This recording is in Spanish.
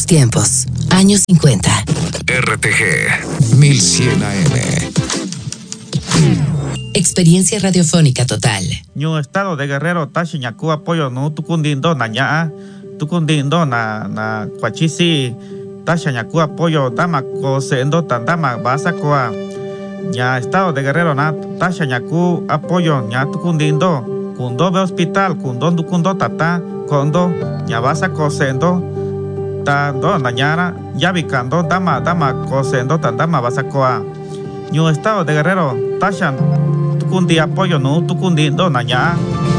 Nuevos tiempos, años 50. RTG 1100 AM. Experiencia radiofónica total. Ñu estado de Guerrero tashi ñaku apoyo no tukundindo na ñaa tukundindo na kwachisi tasha ñaku apoyo dama ko sendo tandama basa koa ña estado de Guerrero na tasha ñaku apoyo ña tukundindo kundo be hospital kundo tukundo tata kondo ña basa ko sendo tando na ñara yabikando dama ko sendo tandama basa koa Ñu estado de Guerrero tasha tukundi apoyo no tukundindo na ñaa